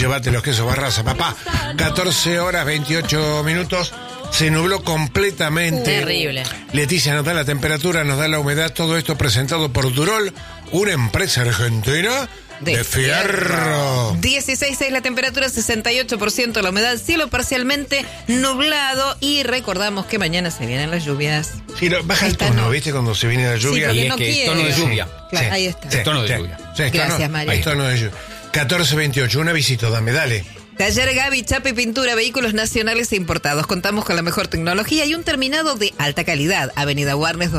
debate los quesos Barraza. Papá, 14 horas 28 minutos. Se nubló completamente. Terrible. Leticia nos da la temperatura, nos da la humedad. Todo esto presentado por Durol, una empresa argentina de fierro. 16.6 la temperatura, 68% la humedad, cielo parcialmente nublado. Y recordamos que mañana se vienen las lluvias. Sí, baja el tono, ¿viste? Cuando se viene la lluvia. Sí, Y es no que quiere. es tono de lluvia. Claro, ahí está. Sí, tono de sí, lluvia. sí, Gracias, María. Hay tono de lluvia. 14:28, una visita, dame. Taller Gaby, Chapa y Pintura, vehículos nacionales e importados. Contamos con la mejor tecnología y un terminado de alta calidad. Avenida Warnes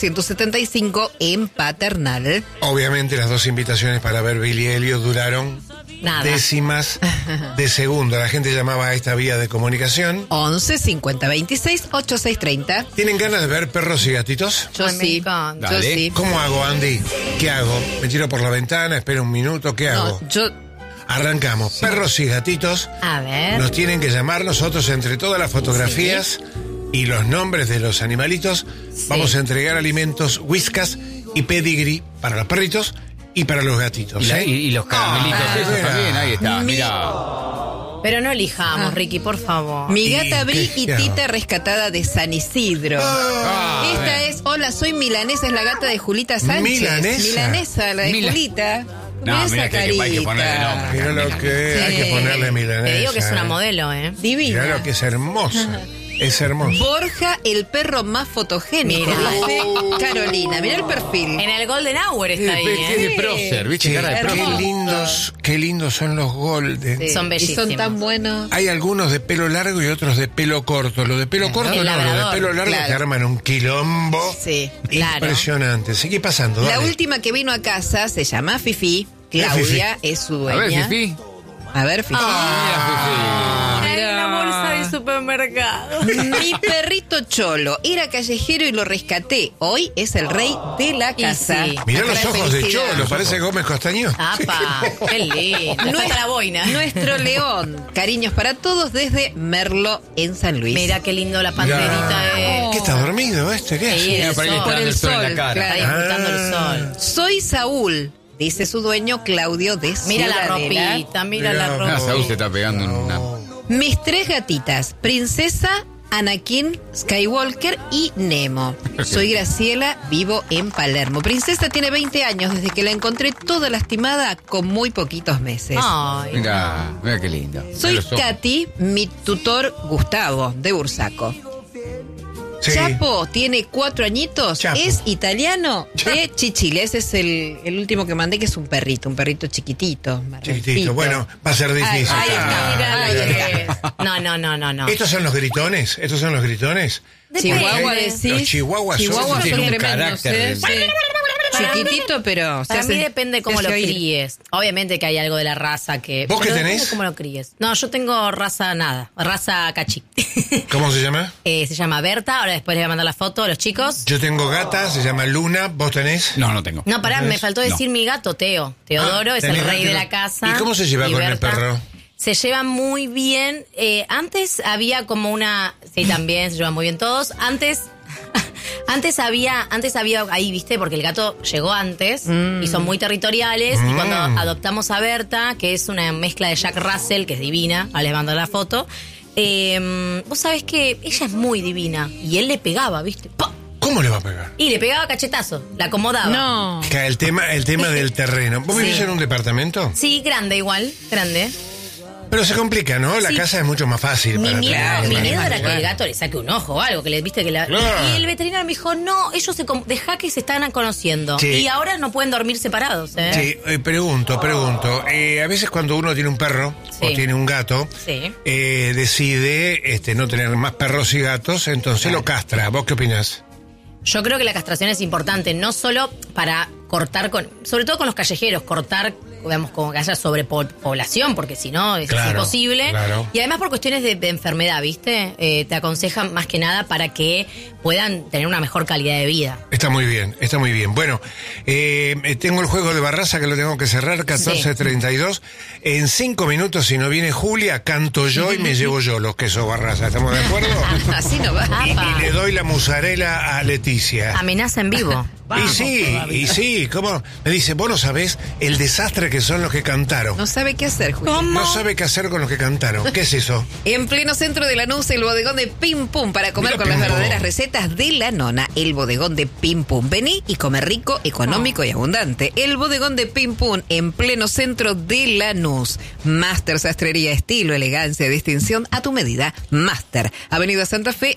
2275 en Paternal. Obviamente las dos invitaciones para ver Billy Elliot duraron Nada. décimas de segundo. La gente llamaba a esta vía de comunicación. 11 50 26 86 30. ¿Tienen ganas de ver perros y gatitos? Yo Ay, me sí. encanta. Yo Dale. sí. ¿Cómo hago, Andy? ¿Qué hago? ¿Me tiro por la ventana? ¿Espero un minuto? ¿Qué hago? No, yo. Arrancamos. Perros y gatitos. A ver. Nos tienen que llamar nosotros entre todas las fotografías y los nombres de los animalitos. Vamos a entregar alimentos, whiskas y pedigree para los perritos y para los gatitos. ¿eh? Y los caramelitos esos mira. también, ahí está, Mi- mira. Pero no elijamos, Ricky, por favor. Mi Y gata Bri y qué- Tita rescatada de San Isidro. Esta es, hola, soy Milanesa, es la gata de Julita Sánchez. ¿Milanesa? Milanesa, la de Mila- Julita. No, Mira mira esa que hay que ponerle carita. nombre. Mira lo que hay que ponerle milanesa. Te digo que es una modelo, ¿eh? Divina. Mira lo que es hermosa. Es hermoso. Borja, el perro más fotogénico. Mira. Dice Carolina, mira el perfil. En el Golden Hour está ahí, Es de ¿eh? prócer, ¿viste? Che, Cara de qué prócer. lindos son los golden. Sí. Son Y bellísimos. son tan buenos. Hay algunos de pelo largo y otros de pelo corto. Los de pelo corto el no, los de labrador, pelo largo claro. que arman un quilombo. Sí. Claro. Impresionante. Sigue pasando, La dale. última que vino a casa se llama Fifi. Claudia es su A ver, dueña. Fifi. A ver, Fifi. Mira la bolsa de supermercado. Mi perrito Cholo era callejero y lo rescaté. Hoy es el rey de la Y casa. sí. Mirá Cara los ojos de felicidad. Cholo, parece Gómez Costañón. ¡Apa! ¡Qué lindo! Le falta la boina. Nuestro león. Cariños para todos desde Merlo en San Luis. Mira qué lindo la panterita ¿Qué está dormido este? ¿Qué Sí, hace? Mira, por ahí le está Por dando el el sol en sol, la cara. claro. Está disfrutando el sol. Soy Saúl, dice su dueño Claudio de Mira la Ciudadela. ropita, mira Mirá, la Ah, ropa. Saúl se está pegando en una... Mis tres gatitas, Princesa, Anakin, Skywalker y Nemo. Soy Graciela, vivo en Palermo. Princesa tiene 20 años desde que la encontré toda lastimada con muy poquitos meses. Ay, Mira qué lindo. Soy Los ojos. Katy, mi tutor Gustavo, de Bursaco. Sí. Chapo tiene 4 añitos, Chapo. es italiano Chapo. de Chichile. Ese es el último que mandé, que es un perrito chiquitito. Chiquitito. marroncito. Bueno, va a ser difícil. Ahí está, mira ahí lo está. que es. No. ¿Estos son los gritones? ¿Estos son los gritones? Chihuahua Depende. decís. Los chihuahuas son- Chihuahuas tienen son un tremendos, carácter ¿eh? del- Sí. Chiquitito, pero... se Para mí hace- depende cómo se lo hace oír. críes. Obviamente que hay algo de la raza que... ¿Vos qué pero tenés? depende cómo lo críes. No, yo tengo raza nada. Raza cachí. ¿Cómo se llama? Se llama Berta. Ahora después les voy a mandar la foto a los chicos. Yo tengo gata, se llama Luna. ¿Vos tenés? No tengo. No, pará, me faltó decir mi gato, Teo. Teodoro es el tenés rey gato. de la casa. ¿Y cómo se lleva Y con el Berta perro? Se lleva muy bien. Antes había como una... Sí, también se llevan muy bien todos. Antes había ahí, ¿viste? Porque el gato llegó antes y son muy territoriales. Y cuando adoptamos a Berta, que es una mezcla de Jack Russell, que es divina, ahora les mando la foto. Vos sabés que ella es muy divina. Y él le pegaba, ¿viste? ¡Pah! ¿Cómo le va a pegar? Y le pegaba cachetazo, la acomodaba. No. Que el tema del terreno. ¿Vos vivís Sí. en un departamento? Sí, grande igual, grande. Pero se complica, ¿no? La Sí. casa es mucho más fácil Mi para miedo, tener mi un miedo era animal. que el gato le saque un ojo o algo, que le viste que la... Claro. Y el veterinario me dijo, no, ellos deja que se están conociendo. Sí. Y ahora no pueden dormir separados, ¿eh? Sí, pregunto. A veces cuando uno tiene un perro o Sí. tiene un gato, Sí. decide no tener más perros y gatos, entonces lo castra. ¿Vos qué opinás? Yo creo que la castración es importante, no solo para cortar sobre todo con los callejeros, cortar, digamos, como que haya sobrepoblación, porque si no es Claro, imposible. claro. Y además por cuestiones de enfermedad, ¿viste? Te aconsejan más que nada para que puedan tener una mejor calidad de vida. Está muy bien, está muy bien. Bueno, tengo el juego de Barraza que lo tengo que cerrar, 14:32. En 5 minutos, si no viene Julia, canto yo y me llevo yo los quesos Barraza. ¿Estamos de acuerdo? Así no va. Y le doy la musarela a Leticia. Amenaza en vivo. Y sí, ¿cómo? Me dice, vos no sabés el desastre que son los que cantaron. No sabe qué hacer, Julio. ¿Cómo? No sabe qué hacer con los que cantaron. ¿Qué es eso? En pleno centro de Lanús, el bodegón de Pim Pum para comer Mira, con las Pim Pum. verdaderas recetas de la nona. El bodegón de Pim Pum. Vení y come rico, económico y abundante. El bodegón de Pim Pum en pleno centro de Lanús. Master Sastrería, estilo, elegancia, distinción a tu medida. Master, Avenida Santa Fe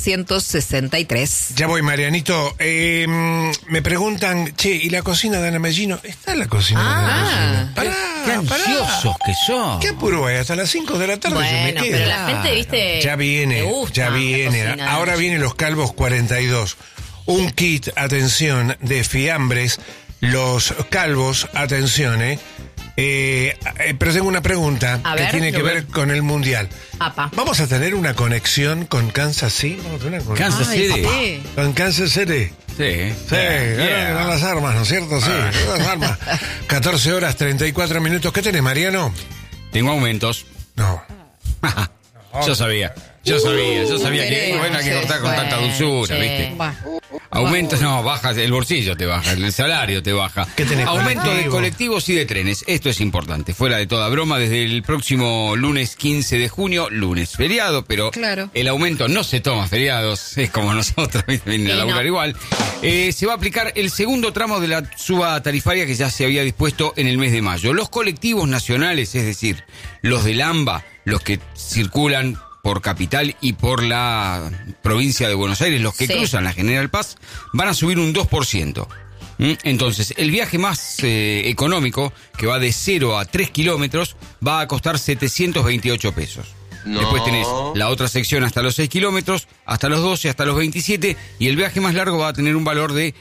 963. Ya voy, Marianito. Me preguntan, che, ¿y la cocina de Ana Mellino? Está la cocina de Ana Mellino. Qué ansiosos que son. ¿Qué apuro hay? Hasta las 5 de la tarde yo me Bueno, quedo. pero la gente, viste, Ya viene, le gusta ya la viene. cocina de Ahora Ana vienen los calvos 42. Un kit, atención, de fiambres. Los calvos, atención, pero tengo una pregunta A que ver, tiene que lo ver veo. con el Mundial. Apa. ¿Vamos a tener una conexión con Kansas City? ¿Vamos a tener una Kansas Ay, City. sí. ¿Con Kansas City? Sí. Sí, ganan las armas, ¿no es cierto? Sí, las armas. 14 horas, 34 minutos. ¿Qué tenés, Mariano? Tengo aumentos. No. Yo sabía que bueno, hay que cortar con tanta dulzura, Sí. ¿viste? Va. Aumentos, no, bajas, el bolsillo te baja, el salario te baja. ¿Qué tenés, Aumento de colectivo? colectivos y de trenes, esto es importante. Fuera de toda broma, desde el próximo lunes 15 de junio, lunes feriado, pero Claro. el aumento no se toma feriados, es como nosotros, vienen a Sí, laburar no. igual. Se va a aplicar el segundo tramo de la suba tarifaria que ya se había dispuesto en el mes de mayo. Los colectivos nacionales, es decir, los del AMBA, los que circulan por Capital y por la provincia de Buenos Aires, los que Sí. cruzan la General Paz, van a subir un 2%. Entonces, el viaje más económico, que va de 0 a 3 kilómetros, va a costar 728 pesos. Después tenés la otra sección hasta los 6 kilómetros, hasta los 12, hasta los 27, y el viaje más largo va a tener un valor de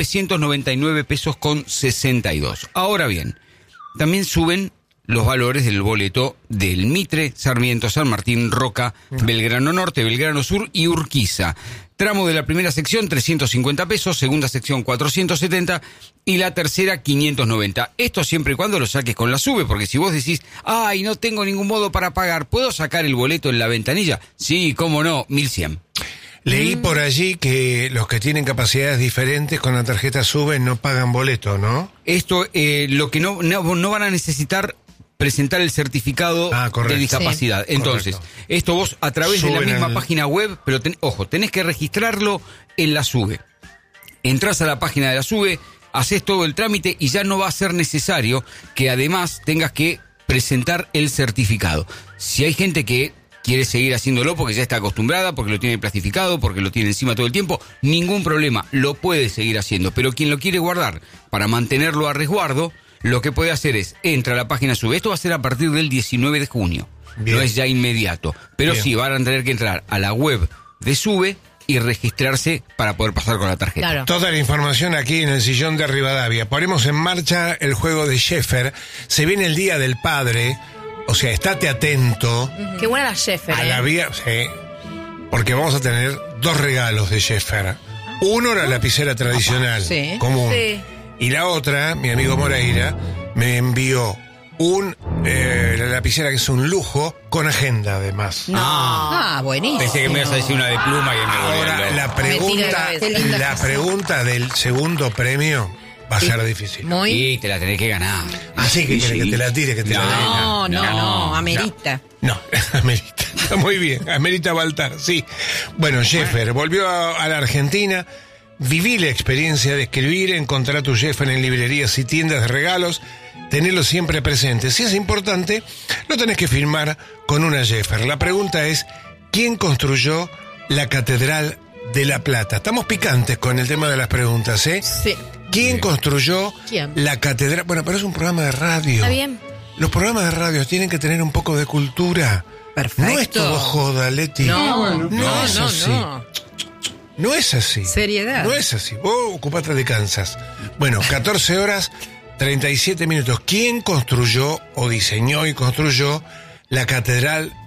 999 pesos con 62. Ahora bien, también suben los valores del boleto del Mitre, Sarmiento, San Martín, Roca, Belgrano Norte, Belgrano Sur y Urquiza. Tramo de la primera sección, 350 pesos, segunda sección, 470 y la tercera, 590. Esto siempre y cuando lo saques con la SUBE, porque si vos decís, ay, no tengo ningún modo para pagar, ¿puedo sacar el boleto en la ventanilla? Sí, cómo no, 1100. Leí por allí que los que tienen capacidades diferentes con la tarjeta SUBE no pagan boleto, ¿no? Esto, lo que no van a necesitar presentar el certificado correcto. de discapacidad. Sí. Entonces, Correcto. esto vos a través de la Suben misma al- página web, pero ojo, tenés que registrarlo en la SUBE. Entrás a la página de la SUBE, haces todo el trámite y ya no va a ser necesario que además tengas que presentar el certificado. Si hay gente que quiere seguir haciéndolo porque ya está acostumbrada, porque lo tiene plastificado, porque lo tiene encima todo el tiempo, ningún problema, lo puede seguir haciendo. Pero quien lo quiere guardar para mantenerlo a resguardo, lo que puede hacer es, entra a la página SUBE. Esto va a ser a partir del 19 de junio. Bien. No es ya inmediato. Pero Bien. sí, van a tener que entrar a la web de SUBE y registrarse para poder pasar con la tarjeta. Claro. Toda la información aquí en el sillón de Rivadavia. Ponemos en marcha el juego de Sheffer. Se viene el Día del Padre. O sea, estate atento Qué buena la Sheffer, a la vía. Sí, porque vamos a tener 2 regalos de Sheffer. Uno, la lapicera tradicional, Sí. común. Sí. Y la otra, mi amigo Moreira, me envió la lapicera que es un lujo, con agenda además. Ah, buenísimo. Pensé que me ibas a decir una de pluma y me Ahora, volvió la loco. Me tira pregunta, la cabeza. Qué linda la cosa. pregunta del segundo premio va a ser difícil. Muy. Y te la tenés que ganar. Así que quiere que te la tire, que te la dé. No, amerita. No, amerita. Está muy bien, amerita Baltar, sí. Bueno, Sheffer volvió a la Argentina. Viví la experiencia de escribir, encontrar tu Sheffer en librerías y tiendas de regalos, tenerlo siempre presente. Si es importante, lo tenés que firmar con una Sheffer. La pregunta es, ¿quién construyó la Catedral de La Plata? Estamos picantes con el tema de las preguntas, ¿eh? Sí. ¿Quién construyó ¿Quién? la Catedral? Bueno, pero es un programa de radio. Está bien. Los programas de radio tienen que tener un poco de cultura. Perfecto. No es todo joda, Leti. No, es así. No es así. Seriedad. No es así. Vos ocupate de Kansas. Bueno, 14 horas, 37 minutos. ¿Quién construyó o diseñó y construyó la Catedral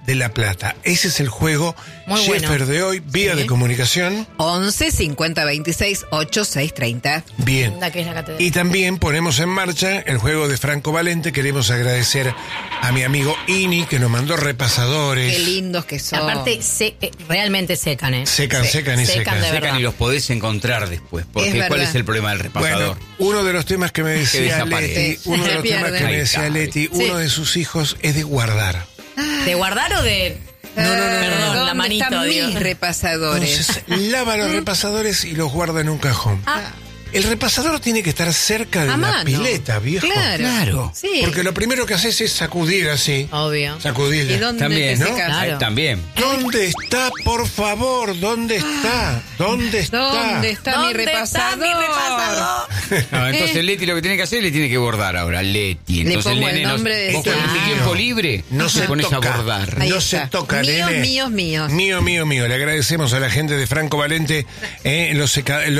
de la Plata. Ese es el juego Muy Sheffer bueno. de hoy, vía de comunicación. 11 50 26 86 30. Bien. La que es la catedral. Y también ponemos en marcha el juego de Franco Valente. Queremos agradecer a mi amigo Ini, que nos mandó repasadores. Qué lindos que son. Aparte, realmente secan, ¿eh? Secan y Secan secan. de verdad. Secan y los podés encontrar después. Porque Es ¿cuál verdad. es el problema del repasador? Bueno, uno de los temas que me decía desaparece. Leti, uno de Se los temas pierde. que me Ahí decía está. Leti, uno de sus hijos es de guardar. ¿De guardar o de...? Perdón, ¿Dónde la manito, están digo. mis repasadores? Entonces, lava los repasadores y los guarda en un cajón. El repasador tiene que estar cerca de A la mano. pileta, viejo. Claro. Sí. Porque lo primero que haces es sacudir así. Obvio. Sacudirla. ¿Y dónde También, te ¿no? secas? Claro. También. ¿Dónde está, por favor? ¿Dónde está? ¿Dónde está? ¿Dónde está mi ¿Dónde está repasador? mi repasador? No, entonces Leti lo que tiene que hacer, le tiene que bordar ahora, Leti. Le Entonces pongo el nene, nombre de vos ese con tu niño. tiempo libre No se te pones toca. a bordar. Ahí No está. se toca, Míos, nene. míos, míos. Mío. Le agradecemos a la gente de Franco Valente los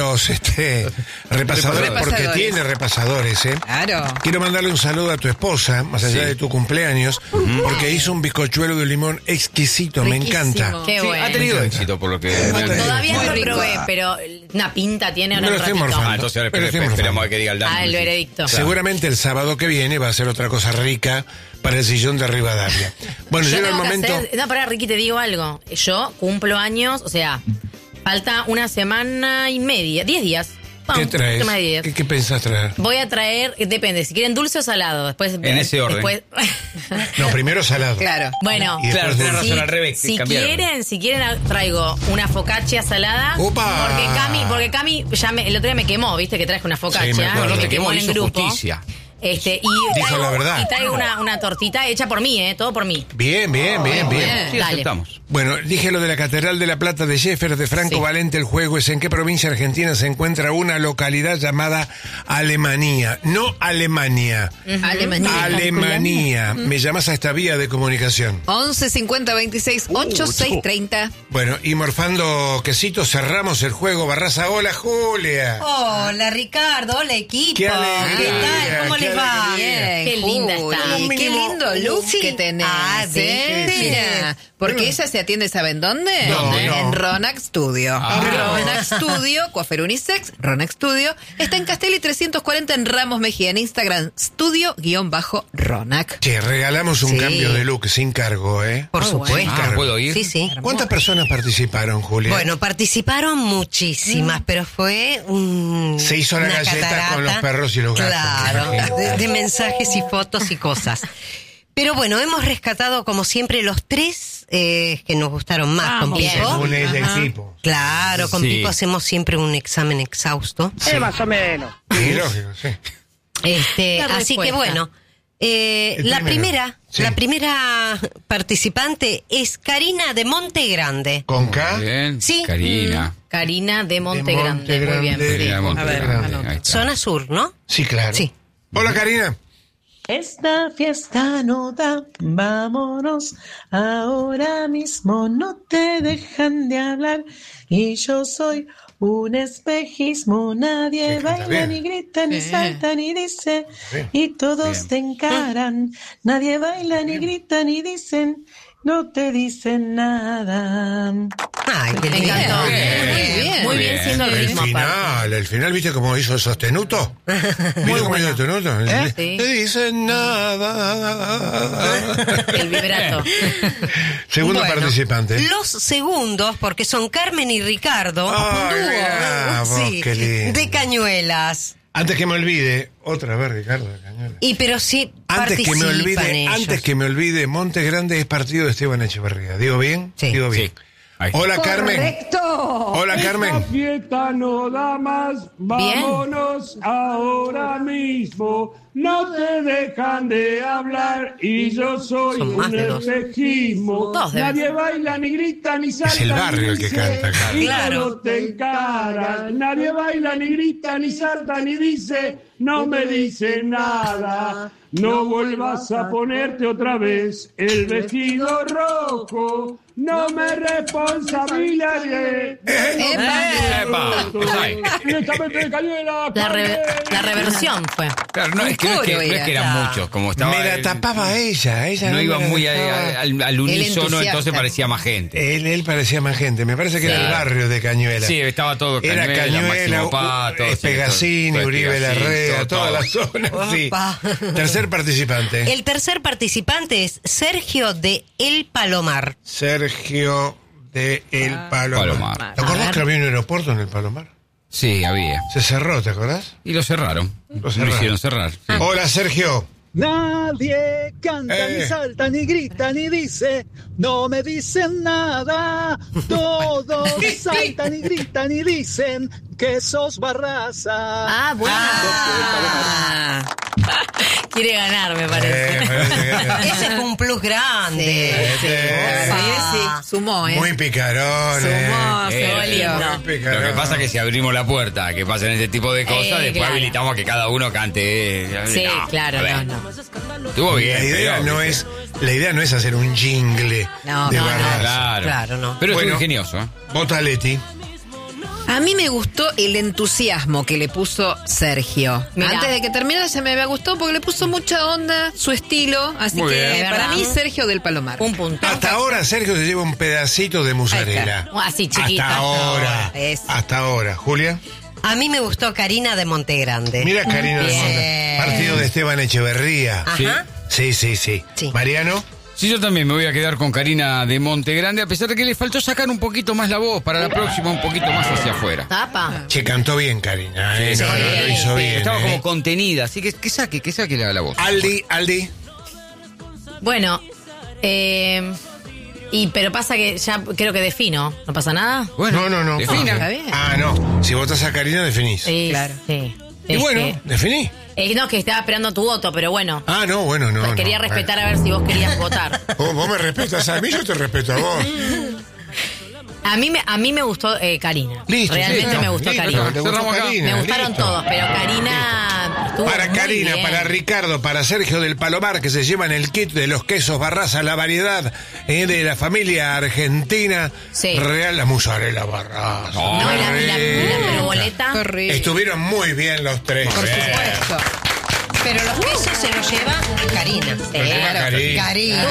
repasadores, porque Repasadores. tiene repasadores, ¿eh? Claro. Quiero mandarle un saludo a tu esposa, más allá de tu cumpleaños, porque hizo un bizcochuelo de limón exquisito, me Riquísimo. encanta. Qué Sí, bueno. ha tenido éxito por lo que... Todavía Muy no lo rico. probé, pero una pinta tiene ahora No un lo estoy ratito. morfando. Ah, entonces ahora Pero estoy esperamos morfando. a que diga el daño. Ah, el veredicto. Seguramente el sábado que viene va a ser otra cosa rica para el sillón de Rivadavia. Bueno, Yo llega el tengo que momento... hacer... No, pará, Ricky, te digo algo. Yo cumplo años, o sea, falta una semana y media, 10 días. ¿Qué Un traes? poquito más de 10. ¿Qué pensás traer? Voy a traer, depende, si quieren dulce o salado. Después, En ese orden. después- No, primero salado. Claro. bueno, Y Claro, después tenés dulce. razón, al revés. si cambiaron. quieren traigo una focaccia salada. ¡Upa! Porque Cami ya el otro día me quemó, viste, que traje una focaccia. Sí, me acuerdo. y me Te quemó en hizo grupo. justicia. Y Dijo traigo, la verdad. Y traigo una tortita hecha por mí, todo por mí. Bien. Sí, Dale. aceptamos. Bueno, dije lo de la Catedral de la Plata de Sheffer, de Franco Sí. Valente. El juego es en qué provincia argentina se encuentra una localidad llamada Alemania. No Alemania. Alemania. Alemania. Me llamas a esta vía de comunicación. 11 50 26 86 30. Bueno, y morfando quesito, cerramos el juego. Barraza, hola Julia. Hola Ricardo, hola equipo. Qué alegría, ¿Qué tal? ¿Cómo qué les va? alegría. Qué linda Juli, está. Un Qué mínimo- lindo look Sí. que tenés. Ah, ¿viste? Mira, porque ella se atiende, ¿saben dónde? ¿Dónde? En Ronac Studio. Ah. Ronac Studio, coafer unisex, Ronac Studio. Está en Castelli 340 en Ramos Mejía. En Instagram, studio-Ronac. Che, regalamos un Sí. cambio de look sin cargo, ¿eh? Por supuesto. Ah, ¿puedo ir? Sí, sí. ¿Cuántas personas participaron, Julia? Bueno, participaron muchísimas, pero fue un. Se hizo la una galleta catarata. con los perros y los gatos, Claro, me imagino. de mensajes y fotos y cosas. Pero bueno, hemos rescatado como siempre los tres que nos gustaron más con Bien. Pipo. Según el tipo. Claro, con Sí. Pipo hacemos siempre un examen exhausto. Más o menos. Sí, lógico, sí. La Así que respuesta. bueno, El primero. Sí. la primera participante es Karina de Monte Grande. ¿Con K? Bien. Sí. Karina. Karina de Monte Monte Grande. Muy bien. Grande. Karina de Monte A ver, Grande, anota. ahí está. Zona Sur, ¿no? Sí, claro. Sí. Hola, Karina. Esta fiesta no da, vámonos ahora mismo, no te dejan de hablar y yo soy un espejismo, nadie Sí, canta baila bien. ni grita ni Sí. salta ni dice Bien. y todos Bien. te encaran, nadie baila ni grita ni dicen, no te dicen nada. Ay, qué Me lindo. encantó. bien. Muy bien siendo el ritmo aparte. El final, ¿viste cómo hizo el sostenuto? ¿Viste cómo hizo el sostenuto? Sí. Te dicen nada. El vibrato. Segundo Bueno, participante. Los segundos, porque son Carmen y Ricardo. Ay, un dúo, mirá vos, qué lindo. de Cañuelas. Antes que me olvide, otra vez, Ricardo de Cañuelas. Y pero sí Antes que me participan olvide, ellos. Monte Grande es partido de Esteban Echeverría. ¿Digo bien? Sí. Digo bien. Sí. Ahí está. Hola, Carmen. Hola, Carmen. Fiesta no da más, vámonos ahora mismo. No te dejan de hablar y yo soy Son más un de dos. espejismo. Dos deben Nadie baila, ni grita, ni salta. el barrio ni el que dice, canta, claro. y Claro. todos te encaran. Nadie baila, ni grita, ni salta, ni dice, no me dice nada. No vuelvas a ponerte otra vez el vestido rojo. No me responsabilizaré. ¡Epa! Pues ahí. Directamente de Cañuelas. La reversión fue. Claro, no, es no coro es que eran Claro. muchos, como estaba. Me la tapaba ella No me iba la muy dejaba. al unísono, entusiasta. entonces parecía más gente. Él parecía más gente. Me parece que era el barrio de Cañuela. Sí, estaba todo Era Cañuela, Máximo Pato, sí, Pegasini, todo, Uribe Larrea, todo. toda la zona. Sí. Opa. Tercer participante. El tercer participante es Sergio de El Palomar. Sergio de El Palomar. Palomar. ¿Te acordás que había un aeropuerto en El Palomar? Sí, había. Se cerró, ¿te acordás? Y lo cerraron. Lo Lo cerraron. hicieron cerrar. sí. Hola, Sergio. Nadie canta, ni Eh. salta, ni grita, ni dice, no me dicen nada. Todos saltan y gritan y dicen que sos Barraza. Ah, bueno. Quiere ganar, me parece. parece que- Ese fue un plus grande. Sí, Opa. sumó, ¿eh? Muy picarón. Sumó, lindo. Muy picarón. Lo que pasa es que si abrimos la puerta, que pasen ese tipo de cosas, después claro. habilitamos a que cada uno cante. Sí, claro, a ver. no. Estuvo bien. La idea no es hacer un jingle No, de no, Barraza. Claro. Claro, no. Pero Bueno. estuvo ingenioso, ¿eh? Vota Leti. A mí me gustó el entusiasmo que le puso Sergio. Mirá. Antes de que terminara se me había gustado porque le puso mucha onda, su estilo. Así Muy que bien. para ¿Verdad? mí Sergio del Palomar. Un punto. Hasta ahora Sergio se lleva un pedacito de mozzarella. Así, chiquita. Hasta ahora. Eso. Hasta ahora. Julia. A mí me gustó Karina de Montegrande. Mira Karina de Bien. Monte. Partido de Esteban Echeverría. Ajá. Sí. Sí. Mariano. Sí, yo también me voy a quedar con Karina de Montegrande, a pesar de que le faltó sacar un poquito más la voz, para la próxima un poquito más hacia afuera. Tapa. Che, cantó bien Karina. Sí, Lo hizo bien. Estaba como contenida, así que saque la voz. Aldi. Bueno, pero pasa que ya creo que defino. ¿No pasa nada? Bueno, No. defina. Está bien. Ah, no. Si votas a Karina, definís. Sí, Claro. sí. Y bueno, definí. No, que estaba esperando tu voto, pero bueno. Ah, no, bueno, no. Quería no, respetar a ver si vos querías votar. Vos me respetas a mí, yo te respeto a vos. A mí me gustó Karina. Listo, Realmente listo, me gustó listo, Karina. te gustó Cerramos acá. Karina, Me gustaron listo. todos, pero Karina estuvo Para muy Karina, bien. para Ricardo, para Sergio del Palomar, que se llevan el kit de los quesos Barraza, la variedad de la familia argentina. Sí. Real, la mozzarella Barraza. No, y la proboleta. Qué rico. Estuvieron muy bien los tres. Por Bien. supuesto. Pero los quesos se los lleva Karina. Los lleva Karina. Karina.